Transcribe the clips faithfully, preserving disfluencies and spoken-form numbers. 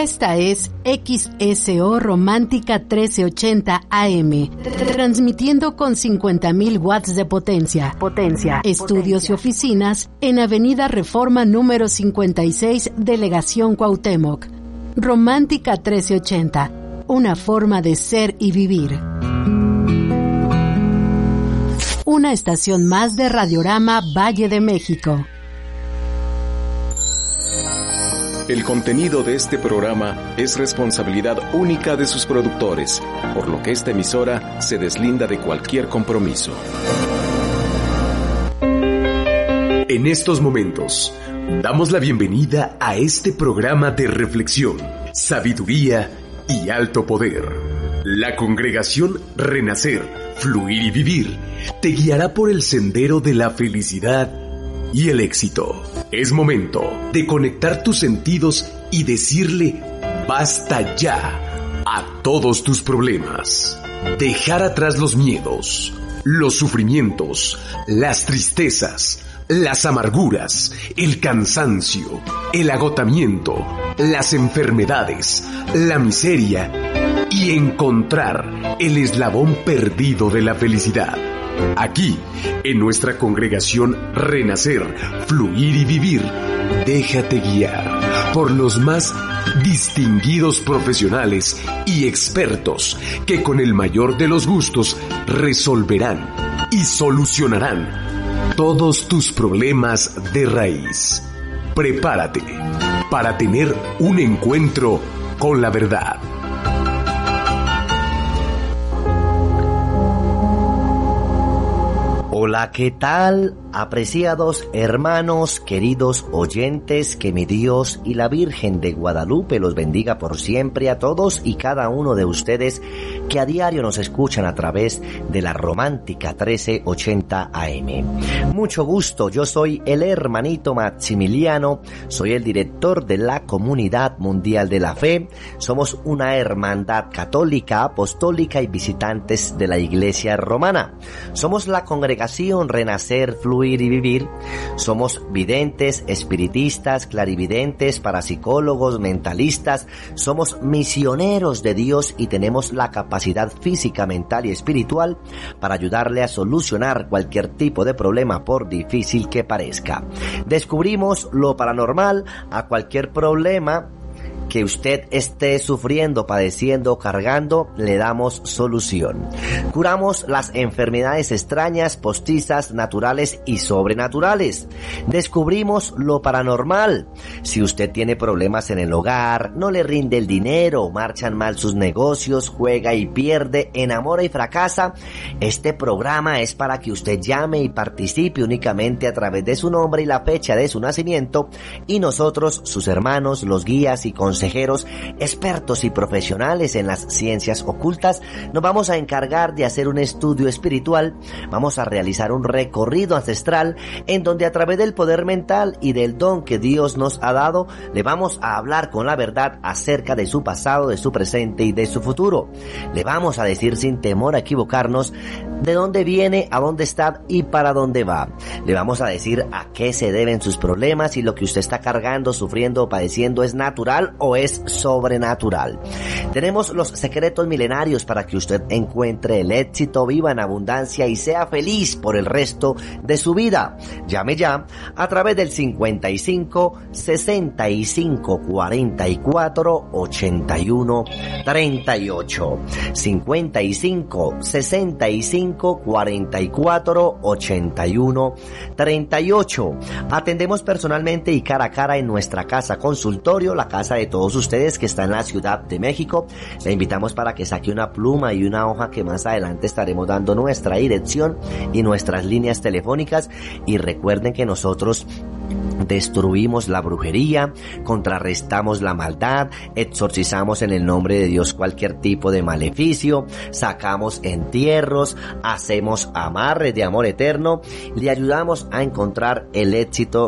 Esta es X S O Romántica trece ochenta A M, transmitiendo con cincuenta mil watts de potencia. Potencia. Estudios potencia. Y oficinas en Avenida Reforma número cincuenta y seis, Delegación Cuauhtémoc. Romántica trece ochenta, una forma de ser y vivir. Una estación más de Radiorama Valle de México. El contenido de este programa es responsabilidad única de sus productores, por lo que esta emisora se deslinda de cualquier compromiso. En estos momentos, damos la bienvenida a este programa de reflexión, sabiduría y alto poder. La congregación Renacer, Fluir y Vivir te guiará por el sendero de la felicidad y el éxito. Es momento de conectar tus sentidos y decirle basta ya a todos tus problemas. Dejar atrás los miedos, los sufrimientos, las tristezas, las amarguras, el cansancio, el agotamiento, las enfermedades, la miseria y encontrar el eslabón perdido de la felicidad. Aquí, en nuestra congregación Renacer, Fluir y Vivir, déjate guiar por los más distinguidos profesionales y expertos que con el mayor de los gustos resolverán y solucionarán todos tus problemas de raíz. Prepárate para tener un encuentro con la verdad. Hola, ¿qué tal? Apreciados hermanos, queridos oyentes, que mi Dios y la Virgen de Guadalupe los bendiga por siempre a todos y cada uno de ustedes que a diario nos escuchan a través de la Romántica trece ochenta A M. Mucho gusto, yo soy el hermanito Maximiliano, soy el director de la Comunidad Mundial de la Fe. Somos una hermandad católica, apostólica y visitantes de la Iglesia Romana. Somos la congregación Renacer, Fluir y Vivir. Somos videntes, espiritistas, clarividentes, parapsicólogos, mentalistas. Somos misioneros de Dios y tenemos la capacidad física, mental y espiritual para ayudarle a solucionar cualquier tipo de problema, por difícil que parezca. Descubrimos lo paranormal a cualquier problema que usted esté sufriendo, padeciendo, cargando, le damos solución. Curamos las enfermedades extrañas, postizas, naturales y sobrenaturales. Descubrimos lo paranormal. Si usted tiene problemas en el hogar, no le rinde el dinero, marchan mal sus negocios, juega y pierde, enamora y fracasa, este programa es para que usted llame y participe únicamente a través de su nombre y la fecha de su nacimiento, y nosotros, sus hermanos, los guías y consejeros, consejeros, expertos y profesionales en las ciencias ocultas, nos vamos a encargar de hacer un estudio espiritual. Vamos a realizar un recorrido ancestral en donde a través del poder mental y del don que Dios nos ha dado, le vamos a hablar con la verdad acerca de su pasado, de su presente y de su futuro. Le vamos a decir sin temor a equivocarnos de dónde viene, a dónde está y para dónde va. Le vamos a decir a qué se deben sus problemas y lo que usted está cargando, sufriendo o padeciendo es natural o es sobrenatural. Tenemos los secretos milenarios para que usted encuentre el éxito, viva en abundancia y sea feliz por el resto de su vida. Llame ya a través del cincuenta y cinco, sesenta y cinco, cuarenta y cuatro, ochenta y uno, treinta y ocho. cincuenta y cinco, sesenta y cinco, cuarenta y cuatro, ochenta y uno, treinta y ocho. Atendemos personalmente y cara a cara en nuestra casa consultorio, la casa de todos ustedes que está en la Ciudad de México. Le invitamos para que saque una pluma y una hoja, que más adelante estaremos dando nuestra dirección y nuestras líneas telefónicas. Y recuerden que nosotros destruimos la brujería, contrarrestamos la maldad, exorcizamos en el nombre de Dios cualquier tipo de maleficio, sacamos entierros, hacemos amarres de amor eterno, le ayudamos a encontrar el éxito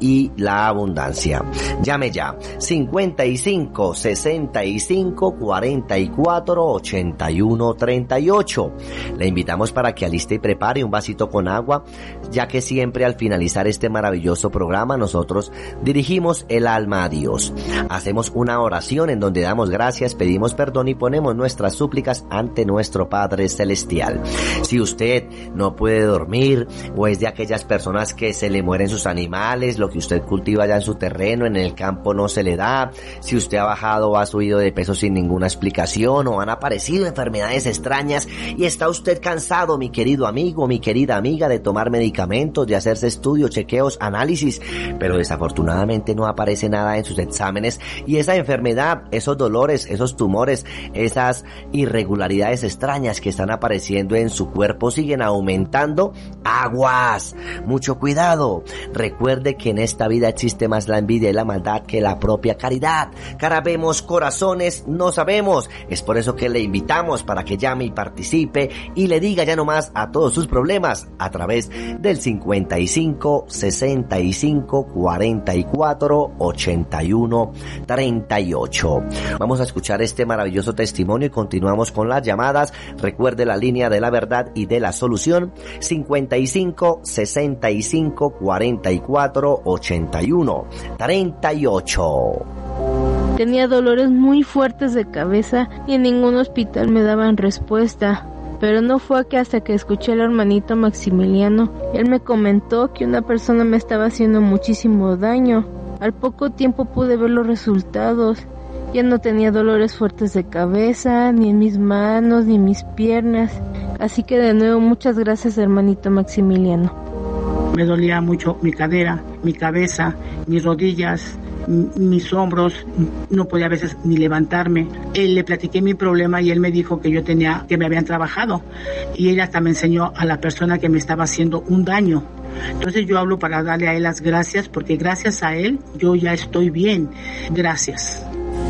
y la abundancia. Llame ya, cincuenta y cinco, sesenta y cinco, cuarenta y cuatro, ochenta y uno, treinta y ocho. Le invitamos para que aliste y prepare un vasito con agua, ya que siempre al finalizar este maravilloso programa nosotros dirigimos el alma a Dios. Hacemos una oración en donde damos gracias, pedimos perdón y ponemos nuestras súplicas ante nuestro Padre Celestial. Si usted no puede dormir o es de aquellas personas que se le mueren sus animales, lo que usted cultiva ya en su terreno, en el campo no se le da, si usted ha bajado o ha subido de peso sin ninguna explicación o han aparecido enfermedades extrañas y está usted cansado, mi querido amigo, mi querida amiga, de tomar medicamentos, de hacerse estudios, chequeos, análisis, pero desafortunadamente no aparece nada en sus exámenes y esa enfermedad, esos dolores, esos tumores, esas irregularidades extrañas que están apareciendo en su cuerpo siguen aumentando, aguas, mucho cuidado. Recuerde que en esta vida existe más la envidia y la maldad que la propia caridad. Cara vemos, corazones no sabemos. Es por eso que le invitamos para que llame y participe y le diga ya nomás a todos sus problemas a través del cincuenta y cinco, sesenta y cinco, cuarenta y cuatro, ochenta y uno, treinta y ocho. Vamos a escuchar este maravilloso testimonio y continuamos con las llamadas. Recuerde la línea de la verdad y de la solución, cincuenta y cinco, sesenta y cinco, cuarenta y cuatro, ochenta y uno, treinta y ocho. Tenía dolores muy fuertes de cabeza y en ningún hospital me daban respuesta. Pero no fue que hasta que escuché al hermanito Maximiliano, él me comentó que una persona me estaba haciendo muchísimo daño. Al poco tiempo pude ver los resultados. Ya no tenía dolores fuertes de cabeza, ni en mis manos, ni en mis piernas. Así que de nuevo, muchas gracias, hermanito Maximiliano. Me dolía mucho mi cadera, mi cabeza, mis rodillas, mis hombros, no podía a veces ni levantarme. Él le platiqué mi problema y él me dijo que yo tenía, que me habían trabajado, y él hasta me enseñó a la persona que me estaba haciendo un daño. Entonces yo hablo para darle a él las gracias, porque gracias a él yo ya estoy bien. Gracias.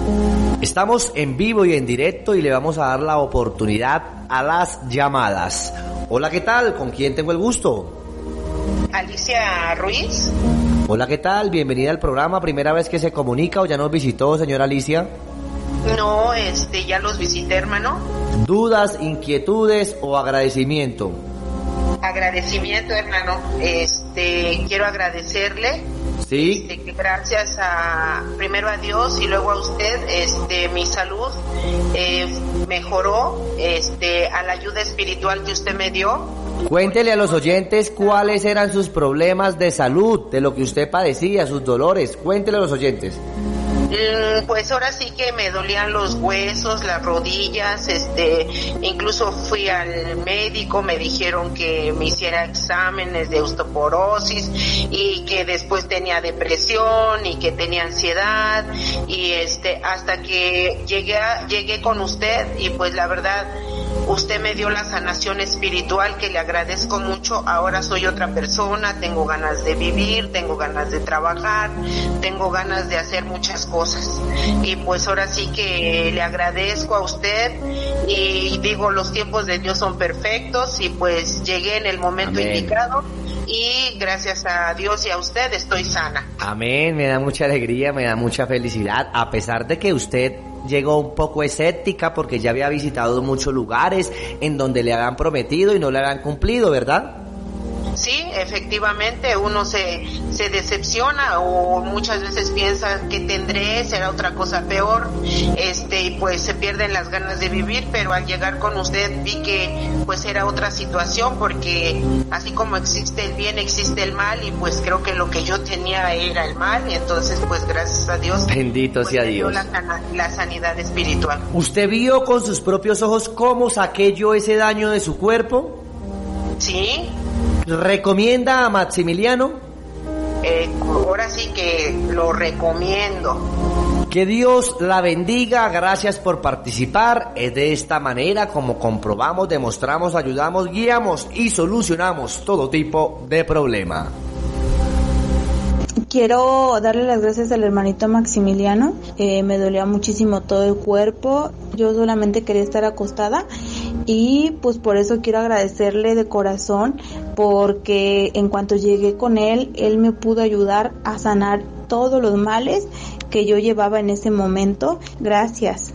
Estamos en vivo y en directo y le vamos a dar la oportunidad a las llamadas. Hola, ¿qué tal? ¿Con quién tengo el gusto? Alicia Ruiz. Hola, ¿qué tal? Bienvenida al programa. ¿Primera vez que se comunica o ya nos visitó, señora Alicia? No, este, ya los visité, hermano. ¿Dudas, inquietudes o agradecimiento? Agradecimiento, hermano. Este, quiero agradecerle. Sí. Este, que gracias a, primero a Dios y luego a usted, este, mi salud eh, mejoró, este, a la ayuda espiritual que usted me dio. Cuéntele a los oyentes cuáles eran sus problemas de salud, de lo que usted padecía, sus dolores. Cuéntele a los oyentes. Pues ahora sí que me dolían los huesos, las rodillas, este, incluso fui al médico, me dijeron que me hiciera exámenes de osteoporosis y que después tenía depresión y que tenía ansiedad, y este, hasta que llegué a, llegué con usted y pues la verdad, usted me dio la sanación espiritual que le agradezco mucho. Ahora soy otra persona, tengo ganas de vivir, tengo ganas de trabajar, tengo ganas de hacer muchas cosas. Y pues ahora sí que le agradezco a usted y digo, los tiempos de Dios son perfectos y pues llegué en el momento Amén. Indicado y gracias a Dios y a usted estoy sana. Amén, me da mucha alegría, me da mucha felicidad, a pesar de que usted llegó un poco escéptica porque ya había visitado muchos lugares en donde le habían prometido y no le habían cumplido, ¿verdad? Sí, efectivamente, uno se, se decepciona o muchas veces piensa que tendré, será otra cosa peor, este, y pues se pierden las ganas de vivir, pero al llegar con usted vi que pues era otra situación, porque así como existe el bien, existe el mal, y pues creo que lo que yo tenía era el mal, y entonces pues gracias a Dios. Bendito pues, sea Dios. La, la sanidad espiritual. ¿Usted vio con sus propios ojos cómo saqué yo ese daño de su cuerpo? Sí. ¿Recomienda a Maximiliano? Eh, ahora sí que lo recomiendo. Que Dios la bendiga, gracias por participar. Es de esta manera como comprobamos, demostramos, ayudamos, guiamos y solucionamos todo tipo de problema. Quiero darle las gracias al hermanito Maximiliano. Eh, me dolía muchísimo todo el cuerpo. Yo solamente quería estar acostada y pues por eso quiero agradecerle de corazón, porque en cuanto llegué con él, él me pudo ayudar a sanar todos los males que yo llevaba en ese momento. Gracias.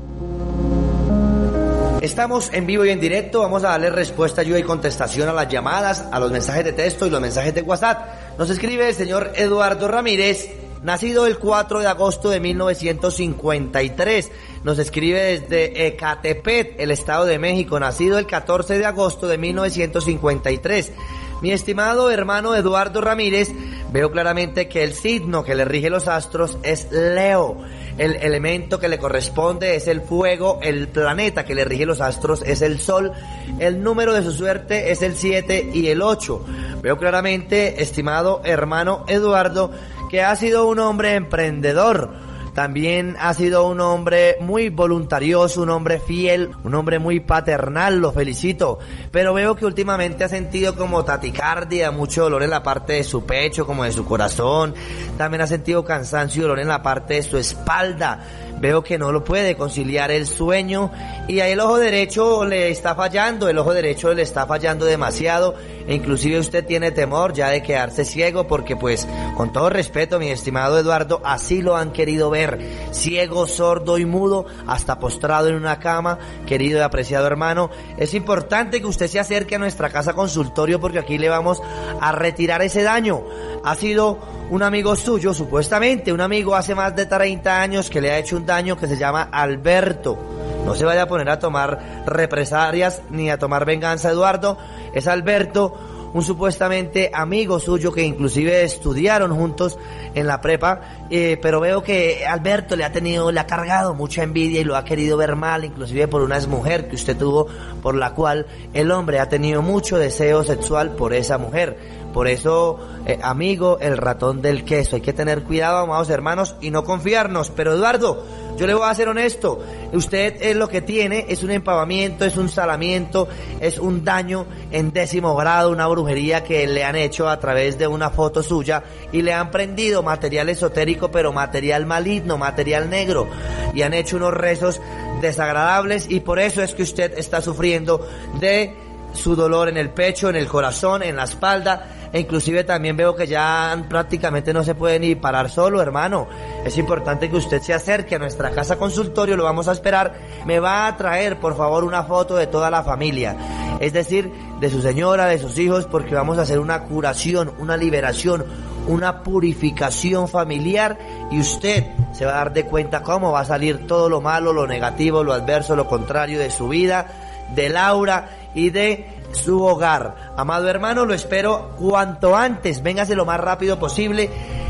Estamos en vivo y en directo, vamos a darle respuesta, ayuda y contestación a las llamadas, a los mensajes de texto y los mensajes de WhatsApp. Nos escribe el señor Eduardo Ramírez, nacido el cuatro de agosto de mil novecientos cincuenta y tres. Nos escribe desde Ecatepec, el Estado de México, nacido el catorce de agosto de mil novecientos cincuenta y tres. Mi estimado hermano Eduardo Ramírez, veo claramente que el signo que le rige los astros es Leo. El elemento que le corresponde es el fuego, el planeta que le rige los astros es el sol, el número de su suerte es el siete y el ocho. Veo claramente, estimado hermano Eduardo, que ha sido un hombre emprendedor. También ha sido un hombre muy voluntarioso, un hombre fiel, un hombre muy paternal, lo felicito. Pero veo que últimamente ha sentido como taticardia, mucho dolor en la parte de su pecho, como de su corazón. También ha sentido cansancio y dolor en la parte de su espalda. Veo que no lo puede conciliar el sueño y ahí el ojo derecho le está fallando, el ojo derecho le está fallando demasiado e inclusive usted tiene temor ya de quedarse ciego porque pues con todo respeto mi estimado Eduardo, así lo han querido ver, ciego, sordo y mudo, hasta postrado en una cama. Querido y apreciado hermano, es importante que usted se acerque a nuestra casa consultorio porque aquí le vamos a retirar ese daño. Ha sido un amigo suyo, supuestamente un amigo hace más de treinta años que le ha hecho un daño que se llama Alberto. No se vaya a poner a tomar represalias ni a tomar venganza, Eduardo. Es Alberto, un supuestamente amigo suyo que inclusive estudiaron juntos en la prepa, eh, pero veo que Alberto le ha tenido, le ha cargado mucha envidia y lo ha querido ver mal, inclusive por una exmujer que usted tuvo, por la cual el hombre ha tenido mucho deseo sexual por esa mujer. Por eso, eh, amigo, el ratón del queso. Hay que tener cuidado, amados hermanos, y no confiarnos. Pero Eduardo, yo le voy a ser honesto. Usted es lo que tiene, es un empavamiento, es un salamiento, es un daño en décimo grado, una brujería que le han hecho a través de una foto suya y le han prendido material esotérico, pero material maligno, material negro. Y han hecho unos rezos desagradables y por eso es que usted está sufriendo de su dolor en el pecho, en el corazón, en la espalda, e inclusive también veo que ya prácticamente no se puede ni parar solo, hermano. Es importante que usted se acerque a nuestra casa consultorio, lo vamos a esperar. Me va a traer, por favor, una foto de toda la familia, es decir, de su señora, de sus hijos, porque vamos a hacer una curación, una liberación, una purificación familiar y usted se va a dar de cuenta cómo va a salir todo lo malo, lo negativo, lo adverso, lo contrario de su vida, de Laura y de su hogar. Amado hermano, lo espero cuanto antes, véngase lo más rápido posible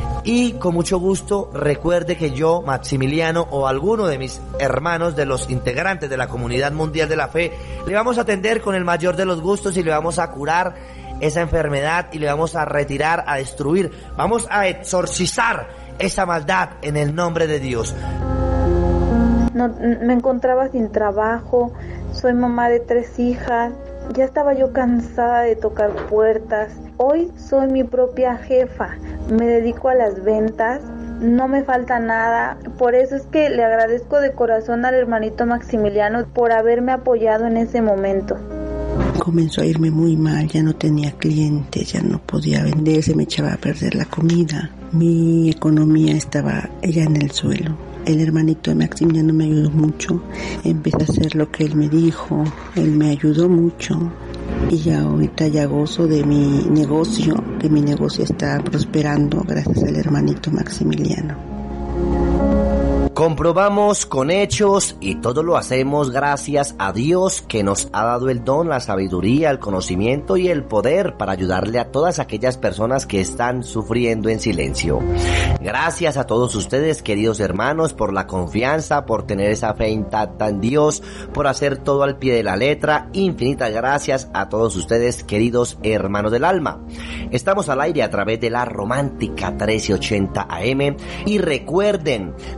y con mucho gusto recuerde que yo, Maximiliano o alguno de mis hermanos de los integrantes de la Comunidad Mundial de la Fe, le vamos a atender con el mayor de los gustos y le vamos a curar esa enfermedad y le vamos a retirar, a destruir, vamos a exorcizar esa maldad en el nombre de Dios. No, me encontraba sin trabajo, soy mamá de tres hijas, ya estaba yo cansada de tocar puertas. Hoy soy mi propia jefa, me dedico a las ventas, no me falta nada. Por eso es que le agradezco de corazón al hermanito Maximiliano por haberme apoyado en ese momento. Comenzó a irme muy mal, ya no tenía clientes, ya no podía vender, se me echaba a perder la comida. Mi economía estaba ya en el suelo. El hermanito de Maximiliano me ayudó mucho, empecé a hacer lo que él me dijo, él me ayudó mucho y ya ahorita ya gozo de mi negocio, que mi negocio está prosperando gracias al hermanito Maximiliano. Comprobamos con hechos y todo lo hacemos gracias a Dios que nos ha dado el don, la sabiduría, el conocimiento y el poder para ayudarle a todas aquellas personas que están sufriendo en silencio. Gracias a todos ustedes, queridos hermanos, por la confianza, por tener esa fe intacta en Dios, por hacer todo al pie de la letra. Infinitas gracias a todos ustedes, queridos hermanos del alma. Estamos al aire a través de la Romántica trece ochenta A M y recuerden, las personas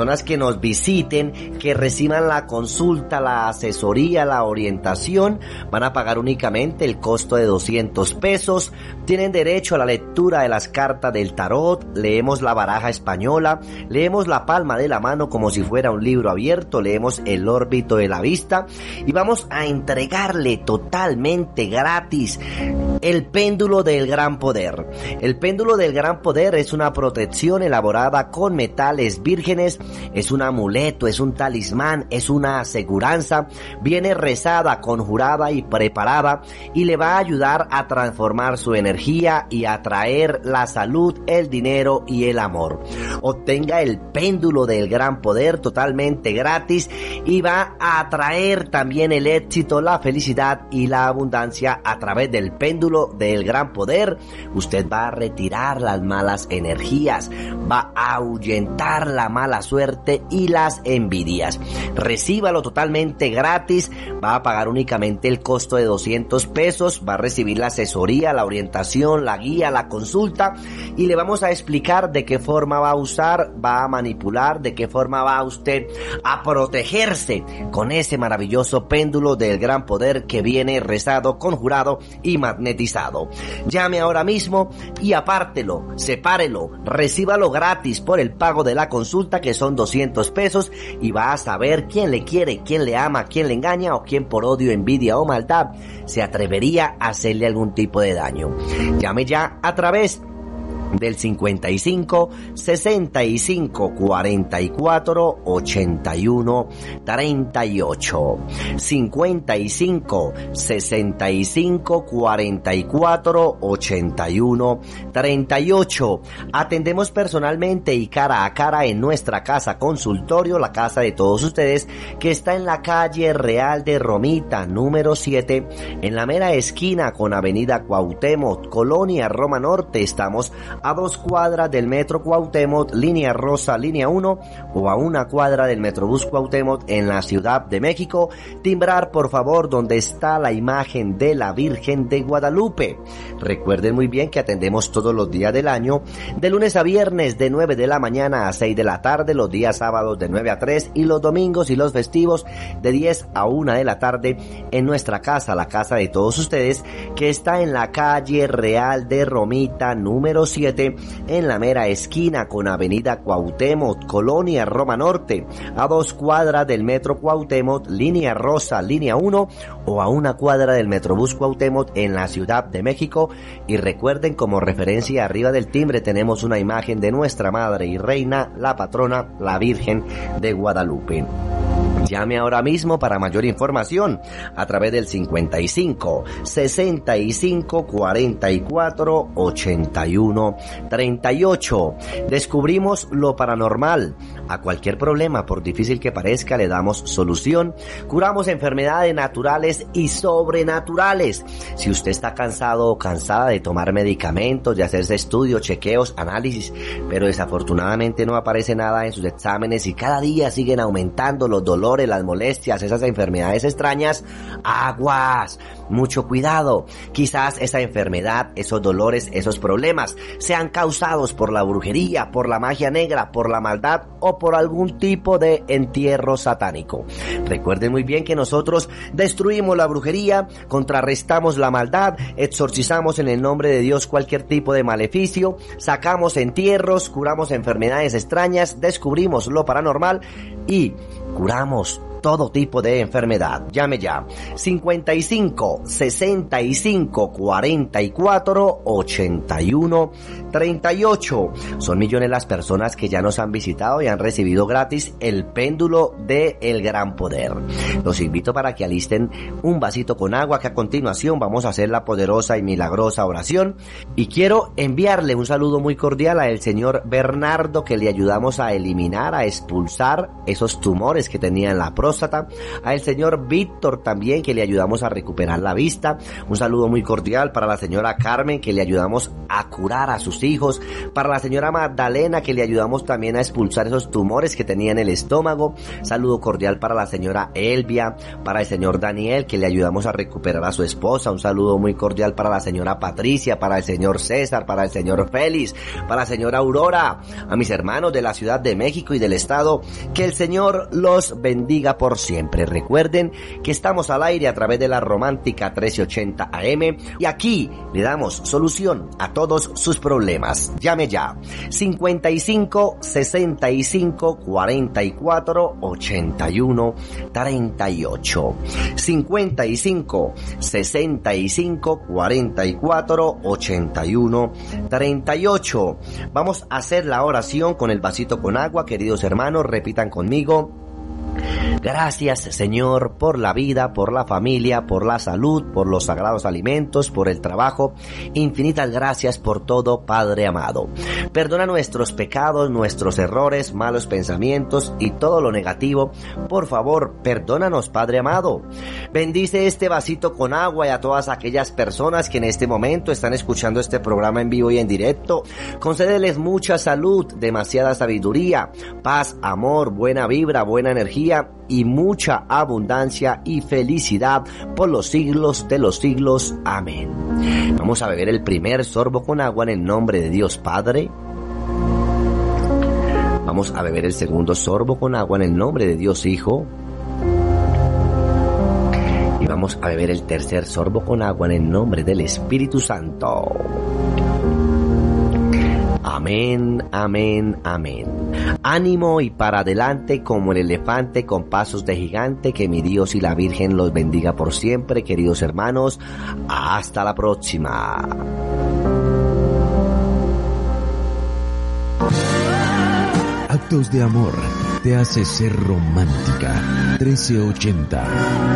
personas que nos visiten, que reciban la consulta, la asesoría, la orientación, van a pagar únicamente el costo de doscientos pesos. Tienen derecho a la lectura de las cartas del tarot, leemos la baraja española, leemos la palma de la mano como si fuera un libro abierto, leemos el órbito de la vista y vamos a entregarle totalmente gratis el péndulo del gran poder. El péndulo del gran poder es una protección elaborada con metales vírgenes, es un amuleto, es un talismán, es una aseguranza, viene rezada, conjurada y preparada y le va a ayudar a transformar su energía y a traer la salud, el dinero y el amor. Obtenga el péndulo del gran poder totalmente gratis y va a atraer también el éxito, la felicidad y la abundancia a través del péndulo del gran poder. Usted va a retirar las malas energías, va a ahuyentar la mala suerte y las envidias. Recíbalo totalmente gratis, va a pagar únicamente el costo de doscientos pesos, va a recibir la asesoría, la orientación, la guía, la consulta y le vamos a explicar de qué forma va a usar, va a manipular, de qué forma va usted a protegerse con ese maravilloso péndulo del gran poder que viene rezado, conjurado y magnetizado. Llame ahora mismo y apártelo, sepárelo, recíbalo gratis por el pago de la consulta que son doscientos pesos y va a saber quién le quiere, quién le ama, quién le engaña o quién por odio, envidia o maldad se atrevería a hacerle algún tipo de daño. Llame ya a través del cincuenta y cinco, sesenta y cinco, cuarenta y cuatro, ochenta y uno, treinta y ocho. cincuenta y cinco, sesenta y cinco, cuarenta y cuatro, ochenta y uno, treinta y ocho. Atendemos personalmente y cara a cara en nuestra casa consultorio, la casa de todos ustedes, que está en la calle Real de Romita, número siete, en la mera esquina con Avenida Cuauhtémoc, Colonia Roma Norte. Estamos a dos cuadras del Metro Cuauhtémoc, línea rosa, línea uno, o a una cuadra del Metrobús Cuauhtémoc en la Ciudad de México. Timbrar, por favor, donde está la imagen de la Virgen de Guadalupe. Recuerden muy bien que atendemos todos los días del año, de lunes a viernes de nueve de la mañana a seis de la tarde, los días sábados de nueve a tres y los domingos y los festivos de diez a una de la tarde en nuestra casa, la casa de todos ustedes, que está en la calle Real de Romita, número siete, en la mera esquina con Avenida Cuauhtémoc, Colonia Roma Norte, a dos cuadras del Metro Cuauhtémoc, línea rosa, línea uno, o a una cuadra del Metrobús Cuauhtémoc en la Ciudad de México. Y recuerden, como referencia arriba del timbre tenemos una imagen de nuestra Madre y Reina, la patrona, la Virgen de Guadalupe. Llame ahora mismo para mayor información a través del cincuenta y cinco, sesenta y cinco, cuarenta y cuatro, ochenta y uno, treinta y ocho. Descubrimos lo paranormal. A cualquier problema, por difícil que parezca, le damos solución. Curamos enfermedades naturales y sobrenaturales. Si usted está cansado o cansada de tomar medicamentos, de hacerse estudios, chequeos, análisis, pero desafortunadamente no aparece nada en sus exámenes y cada día siguen aumentando los dolores, las molestias, esas enfermedades extrañas, aguas, mucho cuidado. Quizás esa enfermedad, esos dolores, esos problemas sean causados por la brujería, por la magia negra, por la maldad o por algún tipo de entierro satánico. Recuerden muy bien que nosotros destruimos la brujería, contrarrestamos la maldad, exorcizamos en el nombre de Dios cualquier tipo de maleficio, sacamos entierros, curamos enfermedades extrañas, descubrimos lo paranormal y curamos todo tipo de enfermedad. Llame ya. cincuenta y cinco, sesenta y cinco, cuarenta y cuatro, ochenta y uno, treinta y ocho. Son millones las personas que ya nos han visitado y han recibido gratis el péndulo de El Gran Poder. Los invito para que alisten un vasito con agua, que a continuación vamos a hacer la poderosa y milagrosa oración. Y quiero enviarle un saludo muy cordial al señor Bernardo, que le ayudamos a eliminar, a expulsar esos tumores que tenía en la próstata, próstata, al señor Víctor también, que le ayudamos a recuperar la vista. Un saludo muy cordial para la señora Carmen, que le ayudamos a curar a sus hijos, para la señora Magdalena, que le ayudamos también a expulsar esos tumores que tenía en el estómago. Saludo cordial para la señora Elvia, para el señor Daniel, que le ayudamos a recuperar a su esposa. Un saludo muy cordial para la señora Patricia, para el señor César, para el señor Félix, para la señora Aurora, a mis hermanos de la Ciudad de México y del estado. Que el Señor los bendiga por siempre. Recuerden que estamos al aire a través de la Romántica trece ochenta A M y aquí le damos solución a todos sus problemas. Llame ya cincuenta y cinco, sesenta y cinco, cuarenta y cuatro, ochenta y uno, treinta y ocho. cincuenta y cinco, sesenta y cinco, cuarenta y cuatro, ochenta y uno, treinta y ocho. Vamos a hacer la oración con el vasito con agua, queridos hermanos, repitan conmigo. Gracias, Señor, por la vida, por la familia, por la salud, por los sagrados alimentos, por el trabajo. Infinitas gracias por todo, Padre amado. Perdona nuestros pecados, nuestros errores, malos pensamientos y todo lo negativo. Por favor, perdónanos, Padre amado. Bendice este vasito con agua y a todas aquellas personas que en este momento están escuchando este programa en vivo y en directo. Concédeles mucha salud, demasiada sabiduría, paz, amor, buena vibra, buena energía y mucha abundancia y felicidad por los siglos de los siglos. Amén. Vamos a beber el primer sorbo con agua en el nombre de Dios Padre. Vamos a beber el segundo sorbo con agua en el nombre de Dios Hijo. Y vamos a beber el tercer sorbo con agua en el nombre del Espíritu Santo. Amén, amén, amén. Ánimo y para adelante como el elefante con pasos de gigante. Que mi Dios y la Virgen los bendiga por siempre, queridos hermanos. Hasta la próxima. Actos de amor te hace ser romántica. trece ochenta.